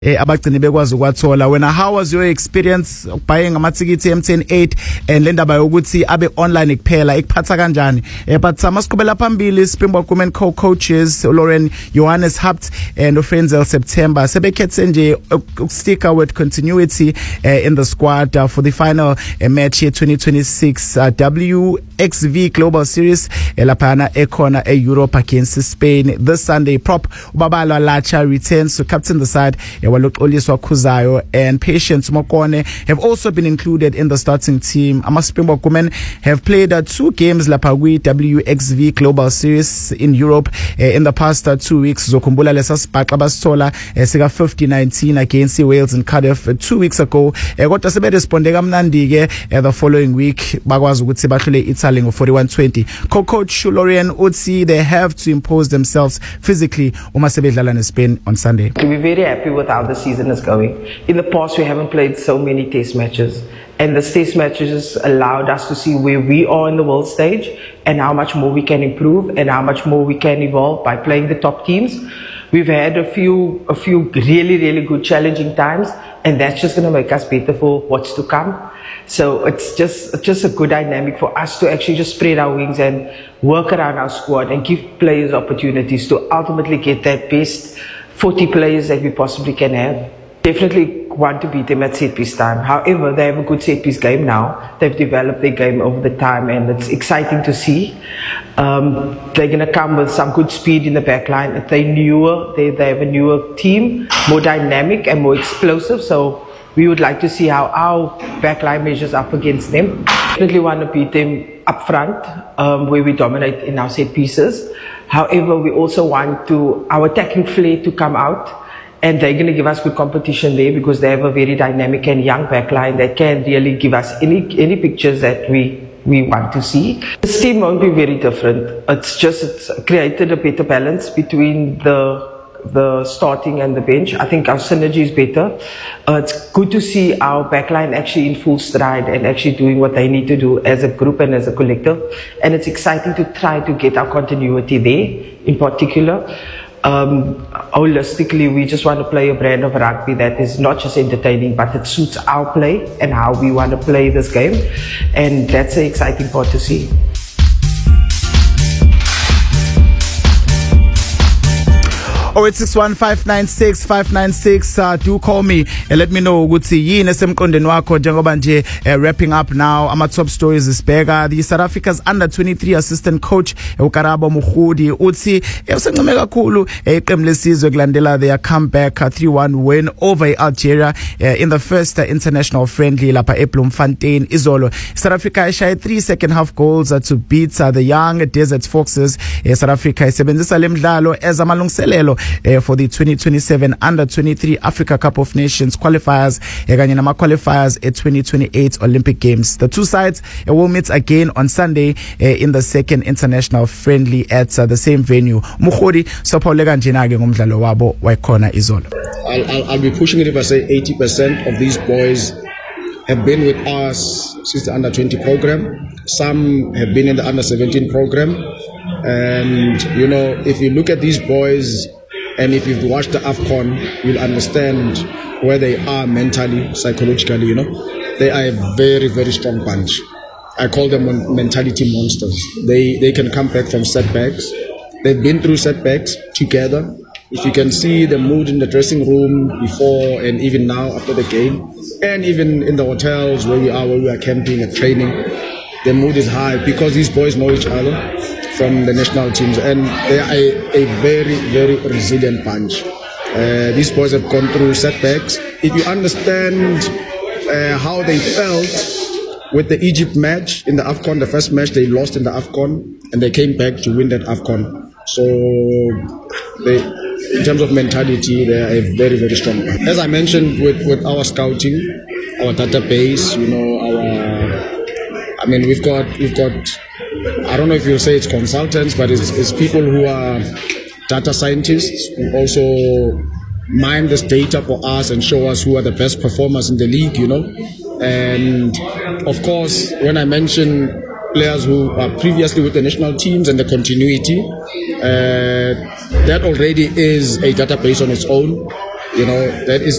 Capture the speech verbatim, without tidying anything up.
eh abagcini bekwazi ukwathola. Wena, how was your experience buying amatikiti M ten eight and le ndaba yokuthi abe online kuphela ikuphatha kanjani? Eh but samasiqhubela phambili Springbok women co-coaches Lauren Johannes Hapt and Ofrenzel September sebekhethe nje ukusticka with continuity uh, in the squad uh, for the final uh, match here twenty twenty-six uh, W X V Global Series elaphana ekhona e-Europe against Spain this Sunday. Prop Ubabalo Lacha returns to captain the side. Waloxoliswa Khuzayo and Patience Mokone have also been included in the starting team. Ama Springbok women have played uh, two games lapha kwi W X V Global Series in Europe uh, in the past uh, two weeks. Zokhumbula lesa sibhaqa basithola uh, sika fifty nineteen against Wales in Cardiff uh, two weeks ago. Uh, kodwa sebe responde kamnandi ke uh, the following week bakwazi ukuthi bahlule Italy ngo forty-one twenty. Co-coach Lauren uthi they have to impose themselves physically uma sebedlala ne Spain on Sunday. We're very happy with how the season is going. In the past, we haven't played so many test matches, and the test matches allowed us to see where we are in the world stage and how much more we can improve and how much more we can evolve by playing the top teams. We've had a few, a few really, really good challenging times, and that's just going to make us better for what's to come. So it's just, it's just a good dynamic for us to actually just spread our wings and work around our squad and give players opportunities to ultimately get that best forty players that we possibly can have. Definitely want to beat them at set piece time. However, they have a good set piece game now. They've developed their game over the time, and it's exciting to see. Um, they're going to come with some good speed in the back line. They're newer, they, they have a newer team, more dynamic and more explosive. So we would like to see how our back line measures up against them. Definitely want to beat them up front, um, where we dominate in our set pieces. However, we also want to our attacking flair to come out, and they're going to give us good competition there because they have a very dynamic and young backline that can really give us any any pictures that we we want to see. This team won't be very different. It's just it's created a better balance between the the starting and the bench. I think our synergy is better. Uh, it's good to see our backline actually in full stride and actually doing what they need to do as a group and as a collective. And it's exciting to try to get our continuity there in particular. Um, holistically, we just want to play a brand of rugby that is not just entertaining, but it suits our play and how we want to play this game. And that's the exciting part to see. oh eight six one, five nine six, five nine six uh, do call me and let me know ukuthi yini esemqondweni wakho njengoba nje uh, wrapping up now ama top stories isibheka. The South Africa's under twenty-three assistant coach uKarabo Mukhudi uthi usencome kakhulu iqembu lesizwe kulandela their comeback uh, three one win over Algeria uh, in the first uh, international friendly lapha eBloemfontein izolo. South Africa ishaye three second half goals uh, to beat uh, the young Desert Foxes. uh, South Africa isebenzisa lemidlalo as amalungiselelo Uh, for the twenty twenty-seven under twenty-three Africa Cup of Nations qualifiers uh, kanye nama qualifiers at twenty twenty-eight Olympic Games. The two sides uh, will meet again on Sunday uh, in the second international friendly at uh, the same venue. Mukhudi sophawuleka njena ke ngomdlalo wabo wakhona izolo. I'll, I'll, I'll be pushing it if I say eighty percent of these boys have been with us since the under twenty program. Some have been in the under seventeen program. And, you know, if you look at these boys, and if you've watched the AFCON, you'll understand where they are mentally, psychologically, you know. They are a very, very strong bunch. I call them mentality monsters. They they can come back from setbacks. They've been through setbacks together. If you can see the mood in the dressing room before and even now after the game, and even in the hotels where we are, where we are camping and training, the mood is high because these boys know each other from the national teams, and they are a, a very, very resilient bunch. Uh, these boys have gone through setbacks. If you understand uh, how they felt with the Egypt match in the AFCON, the first match they lost in the AFCON, and they came back to win that AFCON. So, they, in terms of mentality, they are a very, very strong bunch. As I mentioned with, with our scouting, our database, you know, our, I mean, we've got, we've got, I don't know if you'll say it's consultants, but it's, it's people who are data scientists who also mine this data for us and show us who are the best performers in the league, you know. And of course, when I mention players who are previously with the national teams and the continuity, uh, that already is a database on its own. You know, that is